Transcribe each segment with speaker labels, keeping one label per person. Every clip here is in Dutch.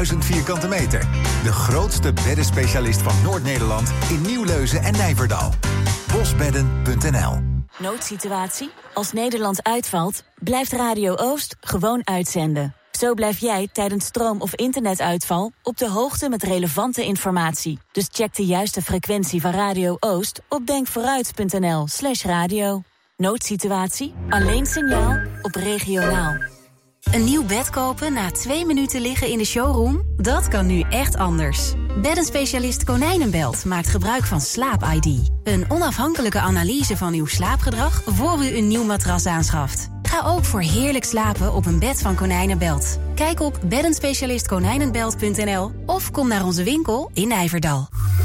Speaker 1: 1000 vierkante meter. De grootste beddenspecialist van Noord-Nederland in Nieuwleuzen en Nijverdal. Bosbedden.nl.
Speaker 2: Noodsituatie? Als Nederland uitvalt, blijft Radio Oost gewoon uitzenden. Zo blijf jij tijdens stroom- of internetuitval op de hoogte met relevante informatie. Dus check de juiste frequentie van Radio Oost op denkvooruit.nl/radio. Noodsituatie? Alleen signaal op regionaal.
Speaker 3: Een nieuw bed kopen na 2 minuten liggen in de showroom? Dat kan nu echt anders. Beddenspecialist Konijnenbelt maakt gebruik van Slaap-ID. Een onafhankelijke analyse van uw slaapgedrag voor u een nieuw matras aanschaft. Ga ook voor heerlijk slapen op een bed van Konijnenbelt. Kijk op beddenspecialistkonijnenbelt.nl of kom naar onze winkel in Nijverdal.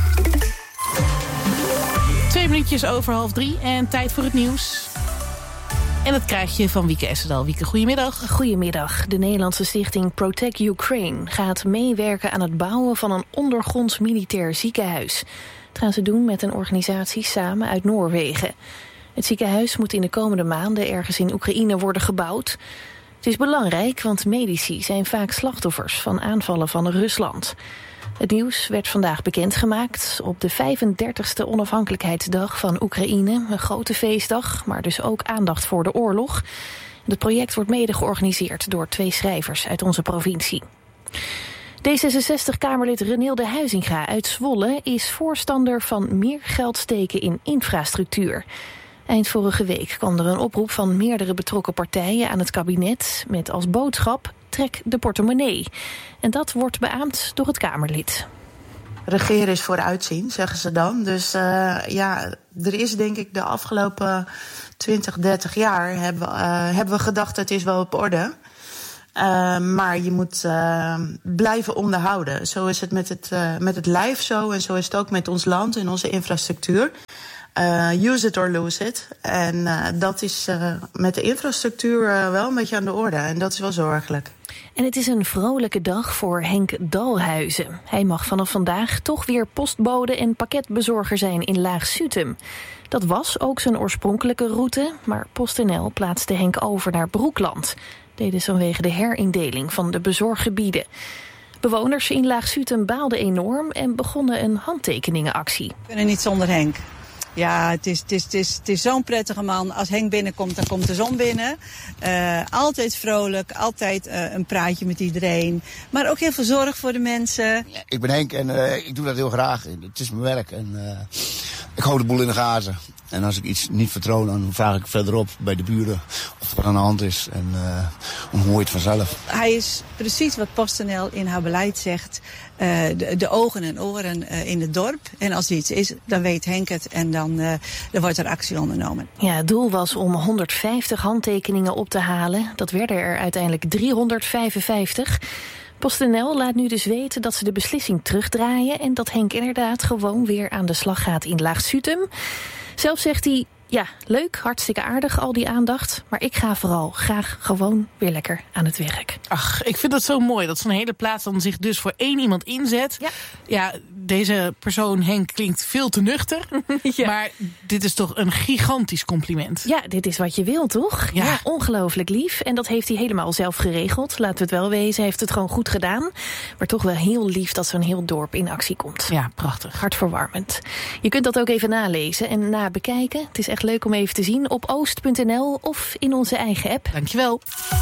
Speaker 4: 2 minuutjes over 2:30 en tijd voor het nieuws. En dat krijg je van Wieke Essedal. Wieke, goedemiddag.
Speaker 5: Goedemiddag. De Nederlandse stichting Protect Ukraine gaat meewerken aan het bouwen van een ondergronds militair ziekenhuis. Dat gaan ze doen met een organisatie samen uit Noorwegen. Het ziekenhuis moet in de komende maanden ergens in Oekraïne worden gebouwd. Het is belangrijk, want medici zijn vaak slachtoffers van aanvallen van Rusland. Het nieuws werd vandaag bekendgemaakt op de 35e onafhankelijkheidsdag van Oekraïne. Een grote feestdag, maar dus ook aandacht voor de oorlog. Het project wordt mede georganiseerd door 2 schrijvers uit onze provincie. D66-Kamerlid Renilde Huizinga uit Zwolle is voorstander van meer geld steken in infrastructuur. Eind vorige week kwam er een oproep van meerdere betrokken partijen aan het kabinet met als boodschap: trek de portemonnee. En dat wordt beaamd door het Kamerlid.
Speaker 6: Regeren is vooruitzien, zeggen ze dan. Dus er is denk ik de afgelopen 20, 30 jaar hebben we gedacht het is wel op orde. Maar je moet blijven onderhouden. Zo is het met het lijf zo en zo is het ook met ons land en onze infrastructuur. Use it or lose it. En dat is met de infrastructuur wel een beetje aan de orde. En dat is wel zorgelijk.
Speaker 5: En het is een vrolijke dag voor Henk Dalhuizen. Hij mag vanaf vandaag toch weer postbode en pakketbezorger zijn in Laag-Sutem. Dat was ook zijn oorspronkelijke route, maar PostNL plaatste Henk over naar Broekland. Deden ze vanwege de herindeling van de bezorggebieden. Bewoners in Laag-Sutem baalden enorm en begonnen een handtekeningenactie.
Speaker 7: We kunnen niet zonder Henk. Ja, het is zo'n prettige man. Als Henk binnenkomt, dan komt de zon binnen. Altijd vrolijk, altijd een praatje met iedereen. Maar ook heel veel zorg voor de mensen.
Speaker 8: Ja, ik ben Henk en ik doe dat heel graag. Het is mijn werk en ik hou de boel in de gaten. En als ik iets niet vertrouw, dan vraag ik verderop bij de buren of er wat aan de hand is. En dan hoor je het vanzelf.
Speaker 7: Hij is precies wat PostNL in haar beleid zegt. De ogen en oren in het dorp. En als er iets is, dan weet Henk het en dan wordt er actie ondernomen.
Speaker 5: Ja, het doel was om 150 handtekeningen op te halen. Dat werden er uiteindelijk 355. PostNL laat nu dus weten dat ze de beslissing terugdraaien en dat Henk inderdaad gewoon weer aan de slag gaat in Laag-Sutem. Zelf zegt hij: ja, leuk, hartstikke aardig, al die aandacht. Maar ik ga vooral graag gewoon weer lekker aan het werk.
Speaker 4: Ach, ik vind dat zo mooi dat zo'n hele plaats dan zich dus voor 1 iemand inzet. Ja, deze persoon, Henk, klinkt veel te nuchter. Ja. Maar dit is toch een gigantisch compliment.
Speaker 5: Ja, dit is wat je wil, toch? Ja, ongelooflijk lief. En dat heeft hij helemaal zelf geregeld. Laten we het wel wezen, hij heeft het gewoon goed gedaan. Maar toch wel heel lief dat zo'n heel dorp in actie komt.
Speaker 4: Ja, prachtig.
Speaker 5: Hartverwarmend. Je kunt dat ook even nalezen en nabekijken. Het is echt leuk om even te zien op oost.nl of in onze eigen app.
Speaker 4: Dankjewel.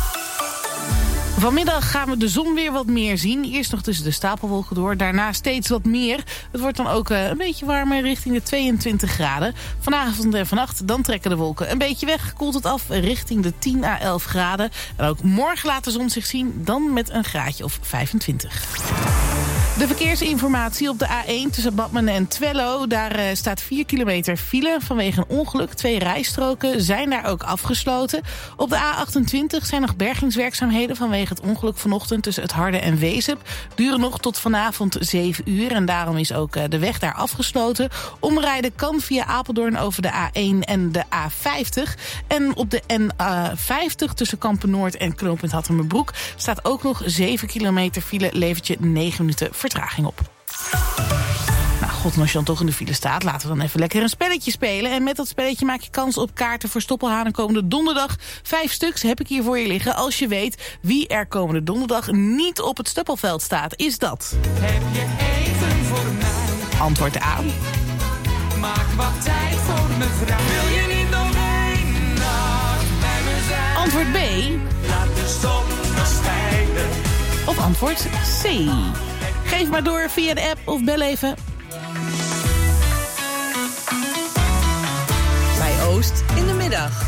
Speaker 4: Vanmiddag gaan we de zon weer wat meer zien. Eerst nog tussen de stapelwolken door. Daarna steeds wat meer. Het wordt dan ook een beetje warmer richting de 22 graden. Vanavond en vannacht dan trekken de wolken een beetje weg. Koelt het af richting de 10 à 11 graden. En ook morgen laat de zon zich zien. Dan met een graadje of 25. De verkeersinformatie op de A1 tussen Badmen en Twello. Daar staat 4 kilometer file vanwege een ongeluk. 2 rijstroken zijn daar ook afgesloten. Op de A28 zijn nog bergingswerkzaamheden vanwege het ongeluk vanochtend tussen het Harde en Wezep. Duren nog tot vanavond 7 uur en daarom is ook de weg daar afgesloten. Omrijden kan via Apeldoorn over de A1 en de A50. En op de N50 tussen Kampen-Noord en knooppunt Hattemerbroek staat ook nog 7 kilometer file, levert je 9 minuten vertraging op. Nou, God, en als je dan toch in de file staat, laten we dan even lekker een spelletje spelen. En met dat spelletje maak je kans op kaarten voor Stoppelhanen komende donderdag. 5 stuks heb ik hier voor je liggen. Als je weet wie er komende donderdag niet op het Stoppelveld staat, is dat?
Speaker 9: Heb je even voor mij?
Speaker 4: Antwoord A.
Speaker 9: Maak wat tijd voor me vrij. Wil je niet nog één nacht bij me zijn?
Speaker 4: Antwoord B.
Speaker 9: Laat de zon nog schijnen.
Speaker 4: Of antwoord C. Geef maar door via de app of bel even.
Speaker 10: Bij Oost in de middag.